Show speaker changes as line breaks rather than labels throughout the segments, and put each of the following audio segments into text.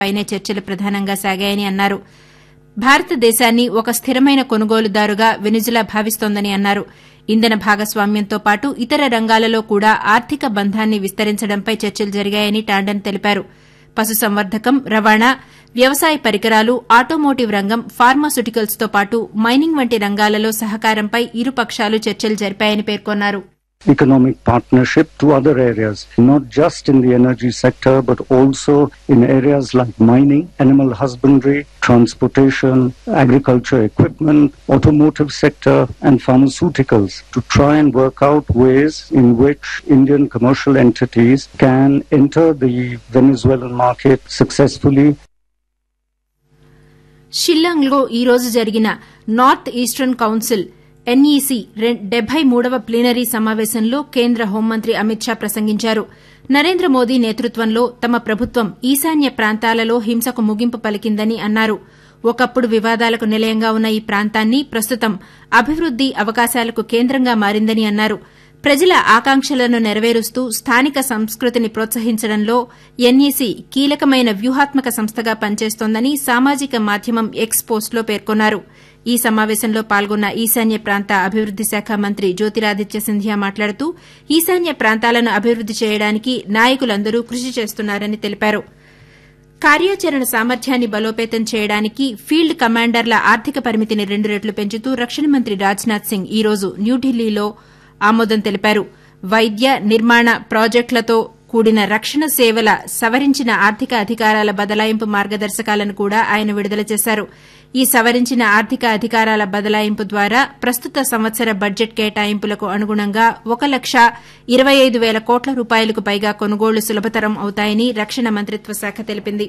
పైనే చర్చలు ప్రధానంగా సాగాయని అన్నారు. భారతదేశాన్ని ఒక స్థిరమైన కొనుగోలుదారుగా వెనిజులా భావిస్తోందని అన్నారు. ఇంధన భాగస్వామ్యంతో పాటు ఇతర రంగాలలో కూడా ఆర్థిక బంధాన్ని విస్తరించడంపై చర్చలు జరిగాయని టాండన్ తెలిపారు. పశుసంవర్ధకం, రవాణా, వ్యవసాయ పరికరాలు, ఆటోమోటివ్ రంగం, ఫార్మాస్యూటికల్స్తో పాటు మైనింగ్ వంటి రంగాలలో సహకారంపై ఇరు పక్షాలు చర్చలు జరిపాయని పేర్కొన్నారు.
Economic partnership to other areas, not just in the energy sector, but also in areas like mining, animal husbandry, transportation, agriculture equipment, automotive sector, and pharmaceuticals to try and work out ways in which Indian commercial entities can enter the Venezuelan market successfully.
షిల్లాంగ్లో ఈ రోజు జరిగిన north eastern council NEC 73వ plenary సమావేశంలో కేంద్ర హోంమంత్రి అమిత్ షా ప్రసంగించారు. నరేంద్ర మోదీ నేతృత్వంలో తమ ప్రభుత్వం ఈశాన్య ప్రాంతాలలో హింసకు ముగింపు పలికిందని అన్నారు. ఒకప్పుడు వివాదాలకు నిలయంగా ఉన్న ఈ ప్రాంతాన్ని ప్రస్తుతం అభివృద్ది అవకాశాలకు కేంద్రంగా మారిందని అన్నారు. ప్రజల ఆకాంక్షలను నెరవేరుస్తూ స్థానిక సంస్కృతిని ప్రోత్సహించడంలో ఎన్ఈసీ కీలకమైన వ్యూహాత్మక సంస్థగా పనిచేస్తోందని సామాజిక మాధ్యమం ఎక్స్ పోస్టులో పేర్కొన్నారు. ఈ సమావేశంలో పాల్గొన్న ఈశాన్య ప్రాంత అభివృద్ది శాఖ మంత్రి జ్యోతిరాదిత్య సింధియా మాట్లాడుతూ ఈశాన్య ప్రాంతాలను అభివృద్ది చేయడానికి నాయకులందరూ కృషి చేస్తున్నారని తెలిపారు. కార్యాచరణ సామర్థ్యాన్ని బలోపేతం చేయడానికి ఫీల్డ్ కమాండర్ల ఆర్థిక పరిమితిని 2 రెట్లు పెంచుతూ రక్షణ మంత్రి రాజ్నాథ్ సింగ్ ఈ రోజు న్యూఢిల్లీలో ఆమోదం తెలిపారు. వైద్య, నిర్మాణ ప్రాజెక్టులతో కూడిన రక్షణ సేవల సవరించిన ఆర్థిక అధికారాల బదలాయింపు మార్గదర్శకాలను కూడా ఆయన విడుదల చేశారు. ఈ సవరించిన ఆర్థిక అధికారాల బదలాయింపు ద్వారా ప్రస్తుత సంవత్సర బడ్జెట్ కేటాయింపులకు అనుగుణంగా 1,25,000 కోట్ల రూపాయలకు పైగా కొనుగోళ్లు సులభతరం అవుతాయని రక్షణ మంత్రిత్వ శాఖ తెలిపింది.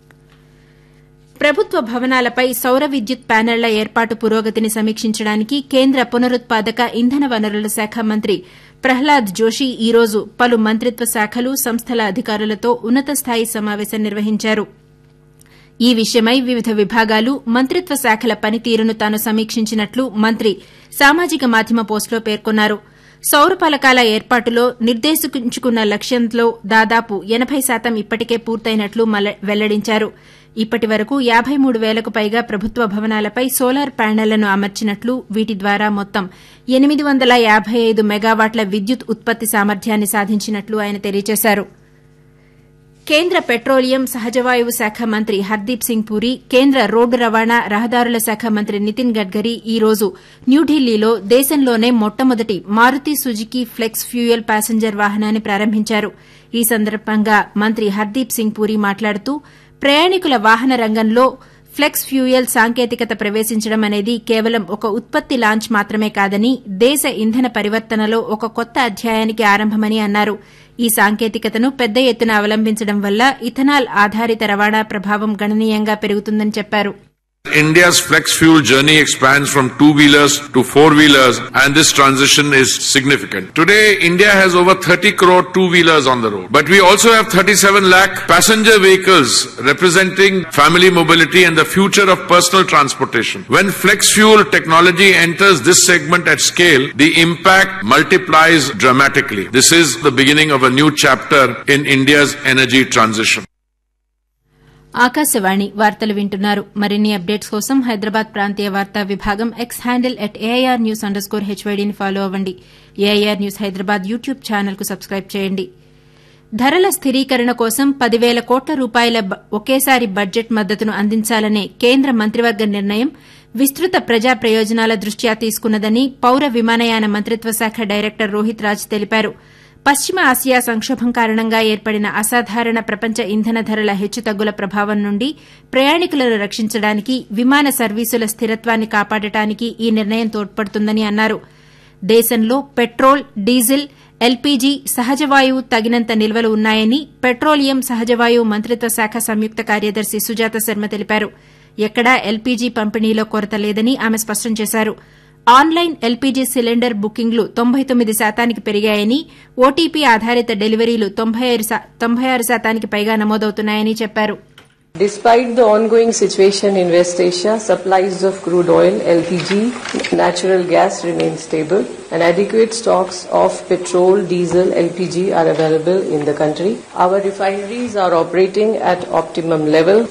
ప్రభుత్వ భవనాలపై సౌర విద్యుత్ ప్యానెళ్ల ఏర్పాటు పురోగతిని సమీక్షించడానికి కేంద్ర పునరుత్పాదక ఇంధన వనరుల శాఖ మంత్రి ప్రహ్లాద్ జోషి ఈ రోజు పలు మంత్రిత్వ శాఖలు, సంస్థల అధికారులతో ఉన్నతస్థాయి సమావేశం నిర్వహించారు. ఈ విషయమై వివిధ విభాగాలు, మంత్రిత్వ శాఖల పనితీరును తాను సమీక్షించినట్లు మంత్రి సామాజిక మాధ్యమ పోస్టులో పేర్కొన్నారు. సౌర పలకాల ఏర్పాటులో నిర్దేశించుకున్న లక్ష్యంలో దాదాపు 80% ఇప్పటికే పూర్తయినట్లు వెల్లడించారు. ఇప్పటి వరకు 53,000కు పైగా ప్రభుత్వ భవనాలపై సోలార్ ప్యానెళ్లను అమర్చినట్లు, వీటి ద్వారా మొత్తం 855 మెగావాట్ల విద్యుత్ ఉత్పత్తి సామర్థ్యాన్ని సాధించినట్లు ఆయన తెలియజేశారు. కేంద్ర పెట్రోలియం, సహజవాయువు శాఖ మంత్రి హర్దీప్ సింగ్ పూరి, కేంద్ర రోడ్డు రవాణా, రహదారుల శాఖ మంత్రి నితిన్ గడ్కరీ ఈ రోజు న్యూఢిల్లీలో దేశంలోనే మొట్టమొదటి Maruti Suzuki flex fuel passenger వాహనాన్ని ప్రారంభించారు. ఈ సందర్భంగా మంత్రి హర్దీప్ సింగ్ పూరి మాట్లాడుతూ ప్రయాణికుల వాహన రంగంలో ఫ్లెక్స్ ఫ్యూయల్ సాంకేతికత ప్రవేశించడం అనేది కేవలం ఒక ఉత్పత్తి లాంచ్ మాత్రమే కాదని, దేశ ఇంధన పరివర్తనలో ఒక కొత్త అధ్యాయానికి ఆరంభమని అన్నారు. ఈ సాంకేతికతను పెద్ద ఎత్తున అవలంబించడం వల్ల ఇథనాల్ ఆధారిత రవాణా ప్రభావం గణనీయంగా పెరుగుతుందని చెప్పారు.
India's flex fuel journey expands from two-wheelers to four-wheelers, and this transition is significant. Today, India has over 30 crore two-wheelers on the road, but we also have 37 lakh passenger vehicles representing family mobility and the future of personal transportation. When flex fuel technology enters this segment at scale, the impact multiplies dramatically. This is the beginning of a new chapter in India's energy transition.
Akashvani వార్తలు వింటున్నారు. మరిన్ని updates కోసం హైదరాబాద్ ప్రాంతీయ వార్తా విభాగం X handle @AIR_News_HYDని follow అవ్వండి. AIR news Hyderabad YouTube ఛానల్కు subscribe చేయండి. ధరల స్థిరీకరణ కోసం 10,000 కోట్ల రూపాయల ఒకేసారి బడ్జెట్ మద్దతును అందించాలనే కేంద్ర మంత్రివర్గ నిర్ణయం విస్తృత ప్రజా ప్రయోజనాల దృష్ట్యా తీసుకున్నదని పౌర విమానయాన మంత్రిత్వ శాఖ డైరెక్టర్ రోహిత్ రాజ్ తెలిపారు. పశ్చిమ ఆసియా సంక్షోభం కారణంగా ఏర్పడిన అసాధారణ ప్రపంచ ఇంధన ధరల హెచ్చుతగ్గుల ప్రభావం నుండి ప్రయాణికులను రక్షించడానికి, విమాన సర్వీసుల స్థిరత్వాన్ని కాపాడటానికి ఈ నిర్ణయం తోడ్పడుతుందని అన్నారు. దేశంలో పెట్రోల్, డీజిల్, ఎల్పీజీ, సహజవాయువు తగినంత నిల్వలు ఉన్నాయని పెట్రోలియం, సహజవాయువు మంత్రిత్వ శాఖ సంయుక్త కార్యదర్శి సుజాత శర్మ తెలిపారు. ఎక్కడా ఎల్పీజీ పంపిణీలో కొరత లేదని ఆమె స్పష్టం చేశారు. ఆన్లైన్ ఎల్పీజీ సిలిండర్ బుకింగ్లు 99% పెరిగాయని, ఓటీపీ ఆధారిత డెలివరీలు 96% పైగా నమోదవుతున్నాయని చెప్పారు.
Despite the ongoing situation in West Asia, supplies of crude oil, LPG, natural gas remain stable and adequate stocks of petrol, diesel, LPG are available in the country. Our refineries are operating at optimum level.